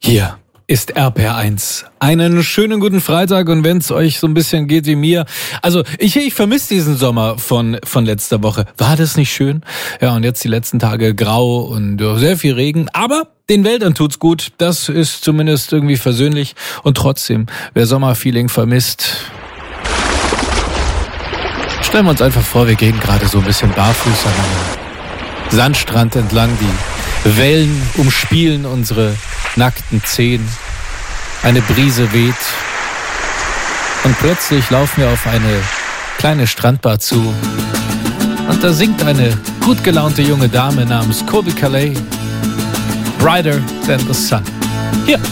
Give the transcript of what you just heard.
Hier ist RPR1. Einen schönen guten Freitag, und wenn es euch so ein bisschen geht wie mir. Also ich vermisse diesen Sommer von letzter Woche. War das nicht schön? Ja, und jetzt die letzten Tage grau und sehr viel Regen. Aber den Wäldern tut's gut. Das ist zumindest irgendwie versöhnlich. Und trotzdem, wer Sommerfeeling vermisst, stellen wir uns einfach vor, wir gehen gerade so ein bisschen barfuß an einem Sandstrand entlang. Die Wellen umspielen unsere nackten Zehen. Eine Brise weht. Und plötzlich laufen wir auf eine kleine Strandbar zu. Und da singt eine gut gelaunte junge Dame namens Colbie Caillat. Brighter than the sun. Hier